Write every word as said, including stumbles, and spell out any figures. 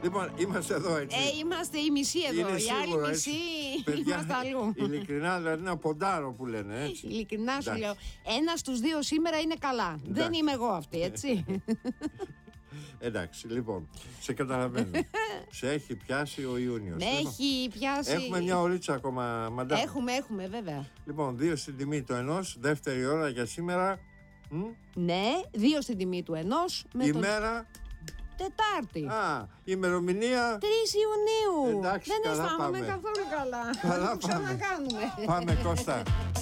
Λοιπόν, είμαστε εδώ έτσι. Ε, είμαστε η μισή εδώ. Είναι η σίγουρο, άλλη έτσι. μισή Παιδιά, είμαστε αλλού. ειλικρινά, δηλαδή ένα ποντάρο που λένε, έτσι. Ειλικρινά σου Εντάξει. λέω. Ένα στους δύο σήμερα είναι καλά. Δεν είμαι εγώ αυτή, έτσι. Εντάξει, λοιπόν, σε καταλαβαίνω. Σε έχει πιάσει ο Ιούνιος. Με έχει πιάσει. Έχουμε μια ωρίτσα ακόμα, μαντά. Έχουμε, έχουμε, βέβαια. Λοιπόν, δύο στην τιμή το ενός, δεύτερη ώρα για σήμερα. Μ? Ναι, δύο στην τιμή του ενός. Με τον... Ημέρα. Τετάρτη. Α, ημερομηνία. τρεις Ιουνίου. Εντάξει, Δεν καλά αισθάνομαι πάμε. καθόλου καλά. Καλά Θα το πάμε. ξανακάνουμε. Πάμε, Κώστα.